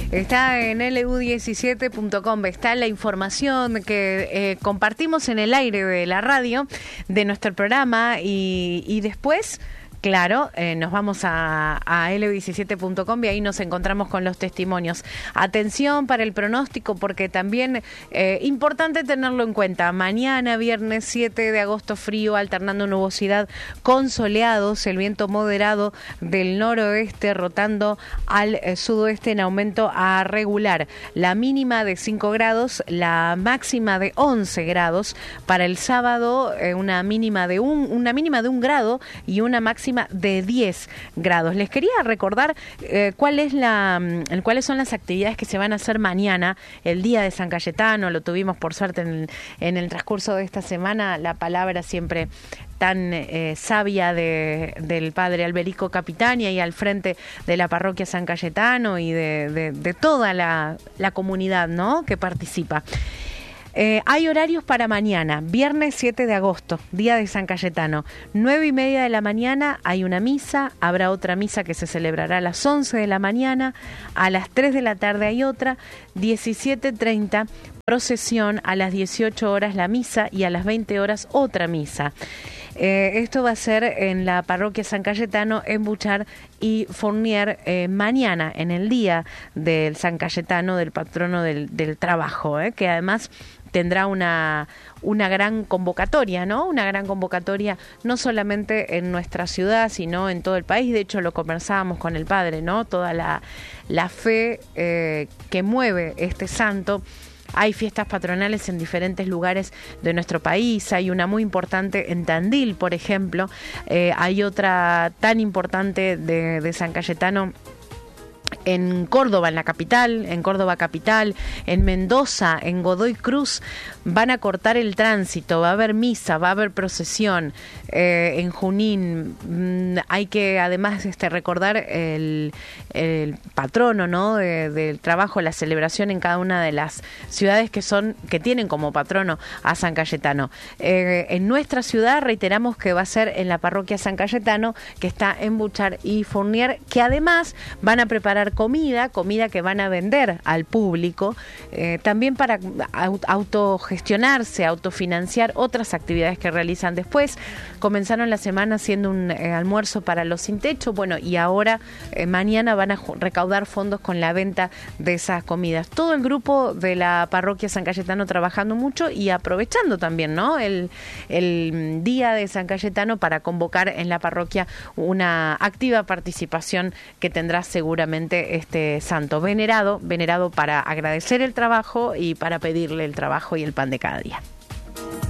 Está en lu17.com, está la información que compartimos en el aire de la radio, de nuestro programa y después... Claro, nos vamos a lu17.com y ahí nos encontramos con los testimonios. Atención para el pronóstico porque también importante tenerlo en cuenta. Mañana, viernes 7 de agosto, frío, alternando nubosidad con soleados, el viento moderado del noroeste rotando al sudoeste en aumento a regular. La mínima de 5 grados, la máxima de 11 grados. Para el sábado, una mínima de un grado y una máxima de 10 grados. Les quería recordar cuáles son las actividades que se van a hacer mañana, el día de San Cayetano. Lo tuvimos por suerte en el transcurso de esta semana, la palabra siempre tan sabia del padre Alberico Capitania y al frente de la parroquia San Cayetano y de toda la comunidad, ¿no?, que participa. Hay horarios para mañana, viernes 7 de agosto, día de San Cayetano. 9:30 de la mañana hay una misa, habrá otra misa que se celebrará a las 11 de la mañana, a las 3 de la tarde hay otra, 17:30 procesión, a las 18 horas la misa y a las 20 horas otra misa. Esto va a ser en la parroquia San Cayetano, en Buchar y Fournier, mañana, en el día del San Cayetano, del patrono del trabajo, que además tendrá una gran convocatoria, ¿no? Una gran convocatoria no solamente en nuestra ciudad, sino en todo el país. De hecho, lo conversábamos con el padre, ¿no? Toda la fe que mueve este santo. Hay fiestas patronales en diferentes lugares de nuestro país. Hay una muy importante en Tandil, por ejemplo. Hay otra tan importante de San Cayetano en Córdoba, en la capital, en Córdoba capital, en Mendoza, en Godoy Cruz. Van a cortar el tránsito, va a haber misa, va a haber procesión. En Junín hay que además recordar el patrono, ¿no?, del trabajo, la celebración en cada una de las ciudades que tienen como patrono a San Cayetano. En nuestra ciudad reiteramos que va a ser en la parroquia San Cayetano, que está en Buchar y Fournier, que además van a preparar comida que van a vender al público, también para autogestionarse, autofinanciar otras actividades que realizan después. Comenzaron la semana haciendo un almuerzo para los sin techo, bueno, y ahora mañana van a recaudar fondos con la venta de esas comidas. Todo el grupo de la parroquia San Cayetano trabajando mucho y aprovechando también, ¿no?, el día de San Cayetano para convocar en la parroquia una activa participación que tendrá seguramente este santo venerado para agradecer el trabajo y para pedirle el trabajo y el pan de cada día.